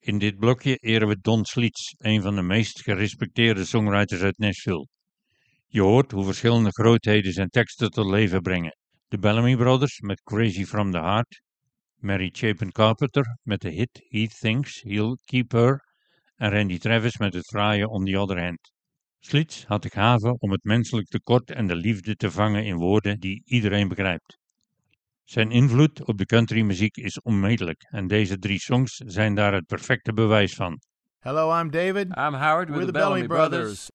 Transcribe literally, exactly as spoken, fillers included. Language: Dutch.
In dit blokje eren we Don Sleets, een van de meest gerespecteerde songwriters uit Nashville. Je hoort hoe verschillende grootheden zijn teksten tot leven brengen. De Bellamy Brothers met Crazy from the Heart, Mary Chapin Carpenter met de hit He Thinks He'll Keep Her en Randy Travis met het fraaie On the Other Hand. Sleets had de gave om het menselijk tekort en de liefde te vangen in woorden die iedereen begrijpt. Zijn invloed op de countrymuziek is onmetelijk en deze drie songs zijn daar het perfecte bewijs van. Hello, I'm David. I'm Howard. We're, We're the, the Bellamy, Bellamy Brothers. Brothers.